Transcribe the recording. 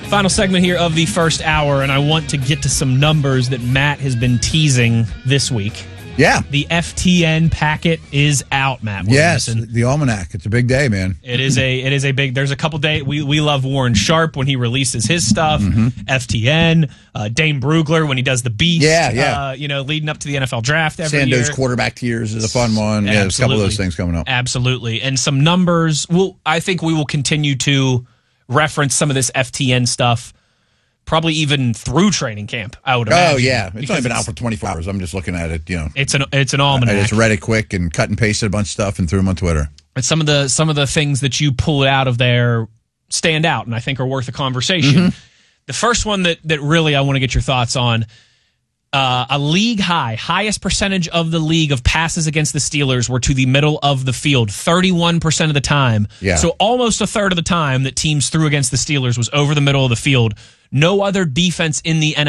Final segment here of the first hour, and I want to get to some numbers that Matt has been teasing this week. Yeah. The FTN packet is out, Matt. Yes, the almanac. It's a big day, man. It is a big. There's a couple days. We love Warren Sharp when he releases his stuff. FTN, Dane Brugler when he does the Beast. Yeah. Leading up to the NFL draft every year. Sandoz quarterback tiers is a fun one. Yeah, there's a couple of those things coming up. Absolutely, and some numbers. I think we will continue to reference some of this FTN stuff. Probably even through training camp, I would imagine. Oh, yeah. It's only been out for 24 hours. I'm just looking at it, It's an almanac. I just read it quick and cut and pasted a bunch of stuff and threw them on Twitter. And some of the things that you pull out of there stand out and I think are worth a conversation. The first one that really I want to get your thoughts on, a league highest percentage of the league of passes against the Steelers were to the middle of the field, 31% of the time. Yeah. So almost a third of the time that teams threw against the Steelers was over the middle of the field. No other defense in the NFL